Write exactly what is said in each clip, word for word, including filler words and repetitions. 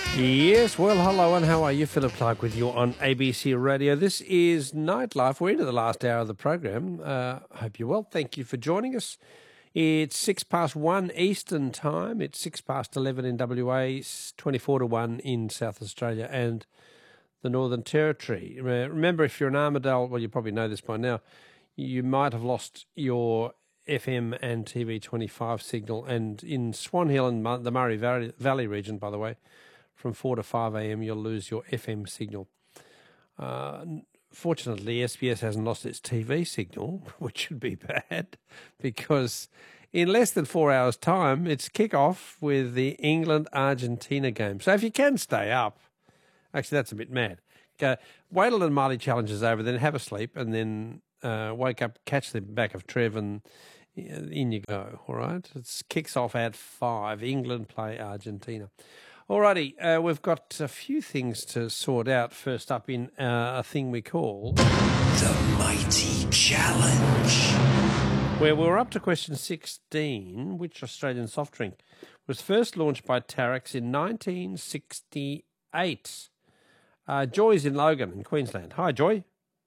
Yes, well, hello and how are you? Philip Clark with you on A B C Radio. This is Nightlife. We're into the last hour of the program. Uh, hope you're well. Thank you for joining us. It's six past one Eastern time. It's six past eleven in W A, twenty-four to one in South Australia and the Northern Territory. Remember, if you're an Armidale, well, you probably know this by now, you might have lost your F M and T V twenty-five signal. And in Swan Hill and the Murray Valley, Valley region, by the way, from four to five a.m. you'll lose your F M signal. Uh, fortunately, S B S hasn't lost its T V signal, which should be bad, because in less than four hours' time, it's kick-off with the England-Argentina game. So if you can stay up, actually that's a bit mad, go, wait till the Marley Challenge is over, then have a sleep, and then uh, wake up, catch the back of Trev, and in you go, all right? It kicks off at five. England play Argentina. Alrighty, uh, we've got a few things to sort out. First up in uh, a thing we call The Mighty Challenge, where we're up to question sixteen. Which Australian soft drink was first launched by Tarex in nineteen sixty-eight? Uh, Joy's in Logan in Queensland. Hi, Joy.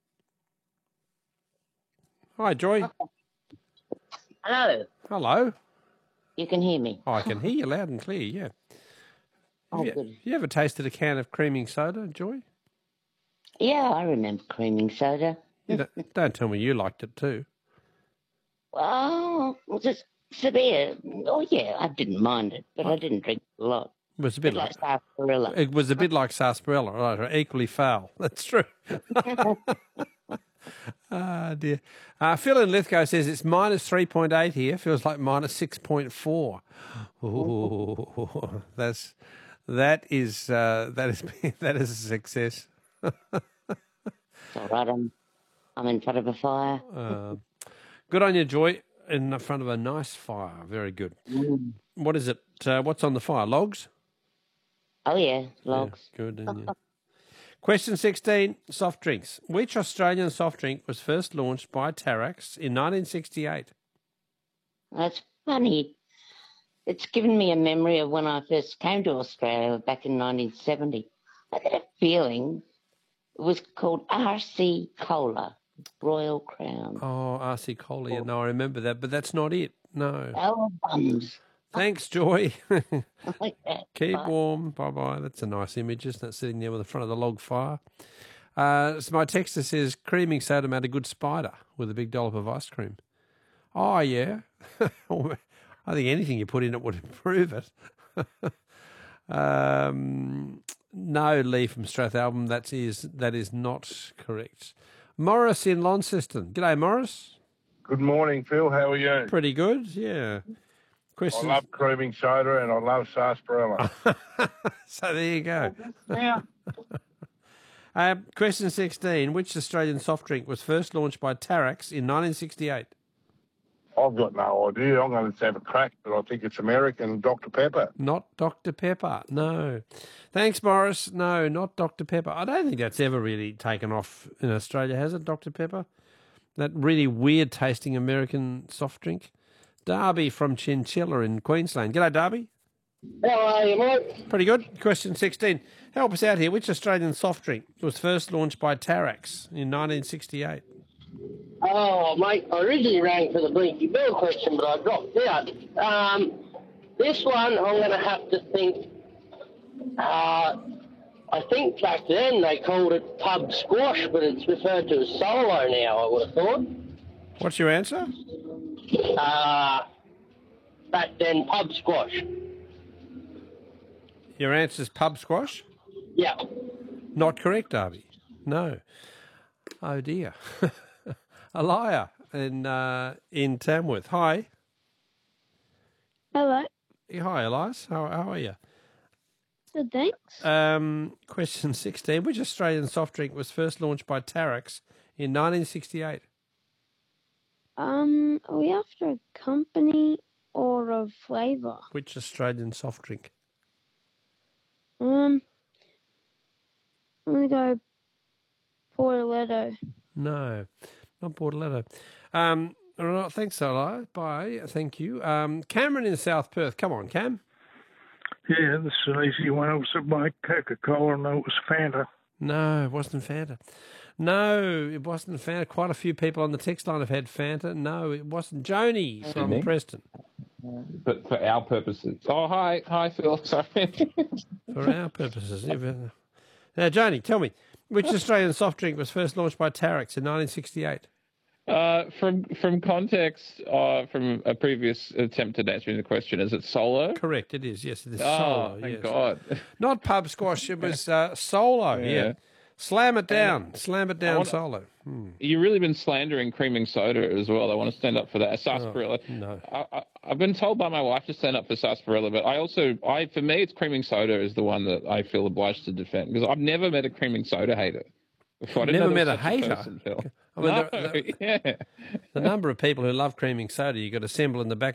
Hi, Joy. Hello. Hello. You can hear me. Oh, I can hear you loud and clear, yeah. Oh, Have you, good. you ever tasted a can of creaming soda, Joy? Yeah, I remember creaming soda. You don't, don't tell me you liked it too. Well, was it severe? Oh, yeah, I didn't mind it, but I didn't drink a lot. It was a bit Bit like, like sarsaparilla. it was a bit like sarsaparilla, right? Equally foul. That's true. Ah, dear. Uh, Phil in Lithgow says it's minus three point eight here. Feels like minus six point four. Ooh, that's that is uh, that is that is a success. It's all right, I'm, I'm in front of a fire. Uh, good on you, Joy. In front of a nice fire. Very good. Mm. What is it? Uh, what's on the fire? Logs? Oh, yeah, logs. Yeah, good. And, yeah. Question sixteen, soft drinks. Which Australian soft drink was first launched by Tarex in nineteen sixty-eight? That's funny. It's given me a memory of when I first came to Australia back in nineteen seventy. I get a feeling it was called R C Cola, Royal Crown. Oh, R C Cola. Yeah, no, I remember that, but that's not it. No. Oh, bums. Thanks, Joy. Keep Bye. warm. Bye-bye. That's a nice image, isn't it, sitting there with the front of the log fire? Uh, so my texter says, creaming soda made a good spider with a big dollop of ice cream. Oh, yeah. I think anything you put in it would improve it. um, no, Lee from Strathalbyn, that is, that is not correct. Morris in Launceston. G'day, Morris. Good morning, Phil. How are you? Pretty good, yeah. Questions? I love creaming soda and I love sarsaparilla. So there you go. Yeah. Uh, question sixteen. Which Australian soft drink was first launched by Tarex in nineteen sixty-eight? I've got no idea. I'm going to have a crack, but I think it's American Doctor Pepper. Not Doctor Pepper, no. Thanks, Morris. No, not Doctor Pepper. I don't think that's ever really taken off in Australia, has it, Doctor Pepper? That really weird-tasting American soft drink. Darby from Chinchilla in Queensland. G'day, Darby. How are you, mate? Pretty good. Question sixteen. Help us out here. Which Australian soft drink was first launched by Tarex in nineteen sixty-eight? Oh, mate, I originally rang for the Blinky Bill question, but I dropped out. Um, this one, I'm going to have to think. Uh, I think back then they called it pub squash, but it's referred to as solo now, I would have thought. What's your answer? Uh, back then, pub squash. Your answer's pub squash? Yeah. Not correct, Darby. No. Oh, dear. A liar in, uh, in Tamworth. Hi. Hello. Hi, Elias. How, how are you? Good, thanks. Um, question sixteen. Which Australian soft drink was first launched by Tarex in nineteen sixty-eight? Um, are we after a company or a flavour? Which Australian soft drink? Um, I'm going to go Portoletto. No, not Bordeletto. Um, all right, thanks, Eli. Bye. Thank you. Um, Cameron in South Perth. Come on, Cam. Yeah, this is an easy one. It was my Coca-Cola, and it was Fanta. No, it wasn't Fanta. No, it wasn't Fanta. Quite a few people on the text line have had Fanta. No, it wasn't. Joni from Sydney? Preston. But for our purposes. Oh, hi. Hi, Phil. Sorry. For our purposes. Now, Joni, tell me, which Australian soft drink was first launched by Tarex in nineteen sixty-eight? Uh, from from context, uh, from a previous attempt at answering the question, is it Solo? Correct, it is. Yes, it is Oh, Solo. thank yes. God. Not pub squash, it was uh, Solo, yeah. Yeah. Slam it down. Slam it down, want- Solo. Hmm. You've really been slandering creaming soda as well. I want to stand up for that. Sarsaparilla. Oh, no. I, I, I've been told by my wife to stand up for sarsaparilla, but I also, I for me, it's creaming soda is the one that I feel obliged to defend because I've never met a creaming soda hater. Before. I didn't Never know met there a was such hater? person, Phil. I mean, no, there- there- yeah. The number of people who love creaming soda, you've got to assemble in the back